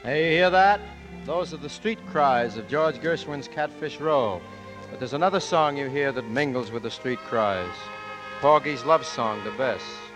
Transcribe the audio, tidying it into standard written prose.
Hey, you hear that? Those are the street cries of George Gershwin's Catfish Row. But there's another song you hear that mingles with the street cries. Porgy's love song, the best.